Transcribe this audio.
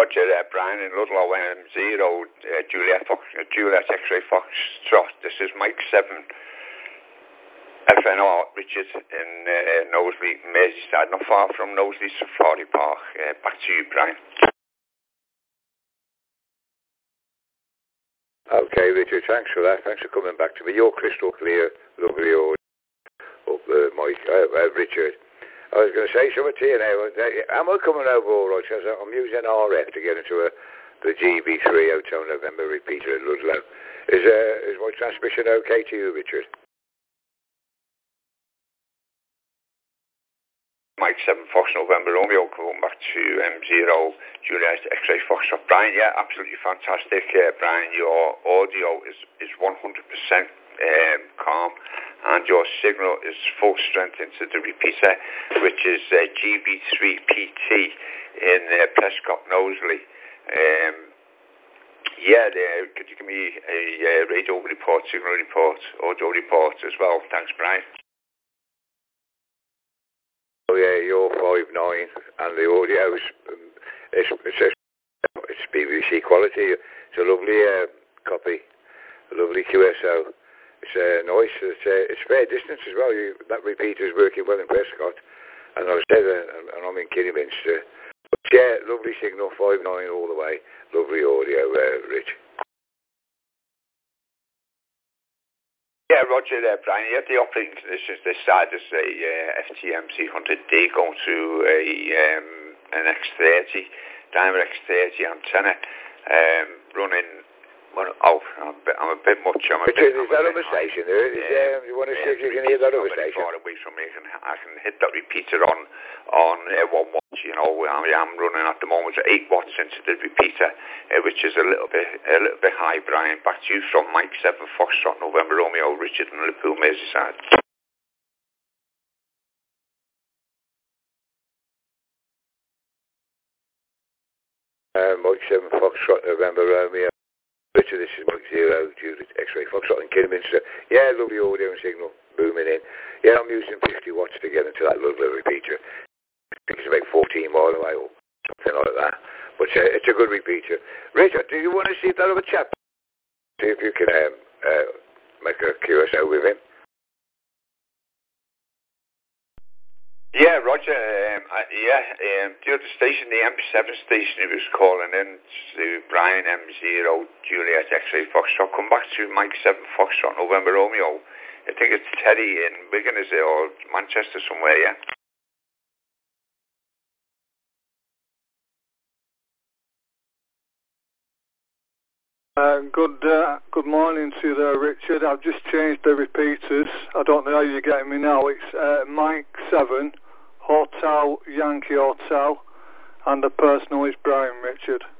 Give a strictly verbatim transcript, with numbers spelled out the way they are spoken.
Roger, uh, Brian in Ludlow, M zero, uh, Juliet Fox, uh, Juliet X-ray Foxtrot. This is Mike seven, F N R, Richard in uh, Knowsley, Merseyside, not far from Knowsley Safari Park. Uh, back to you, Brian. Okay, Richard, thanks for that. Thanks for coming back to me. You're crystal clear, lovely audio. Up there, Mike, uh, uh, Richard. I was going to say something to you now. Am I coming over all right? Because I'm using R F to get into a, the G B three Hotel November repeater at Ludlow. Is, uh, is my transmission okay to you, Richard? Mike seven Fox November Romeo, going back to M zero, Juliet X-ray Foxtrot. Brian, yeah, absolutely fantastic. Uh, Brian, your audio is, is one hundred percent um, calm, and your signal is full strength into the repeater, which is uh, G B three P T in uh, Prescott Knowsley. Um, yeah, uh, could you give me a uh, radio report, signal report, audio report as well? Thanks, Brian. Oh yeah, you're five nine, and the audio is um, it's, it's, a, it's B B C quality. It's a lovely uh, copy, a lovely Q S O. It's uh, nice. It's, uh, it's fair distance as well. You, that repeater is working well in Prescott, and I was there, and, and I'm in Kidderminster. But yeah, lovely signal, five nine all the way. Lovely audio, uh, Rich. Yeah, Roger there, Brian. You have the operating conditions this side as a uh, F T M C one hundred D going to a um, an X thirty, Daimler X thirty antenna, um, running. Well, oh, I'm a bit, I'm a bit much. I'm a Richard, bit, is that other station there? Is, yeah, um, you want to see yeah, if you can hear that other station? Far away from me, I can, I can hit that repeater on on uh, one watt. You know, I am running at the moment at eight watts into the repeater, uh, which is a little bit a little bit high. Brian, back to you from Mike seven Foxtrot November Romeo, Richard in Liverpool, Merseyside. Uh, Mike seven Foxtrot November Romeo. Richard, this is Mike zero, Juliet X-ray Foxtrot in Kidderminster. Yeah, lovely audio and signal booming in. Yeah, I'm using fifty watts to get into that lovely repeater. I think it's about fourteen mile away or something like that. But uh, it's a good repeater. Richard, do you want to see that other chap? See if you can um, uh, make a Q S O with him. Yeah, Roger. Um, uh, yeah, um, the other station, the M seven station, he was calling in to Brian M zero, Juliet X-ray Foxtrot. Come back to Mike seven Foxtrot November Romeo. I think it's Teddy in Wigan, is it, or Manchester somewhere, yeah? Uh, good uh, good morning to you there, Richard. I've just changed the repeaters. I don't know how you're getting me now. It's uh, Mike seven, Hotel Yankee Hotel, and the personal is Brian, Richard.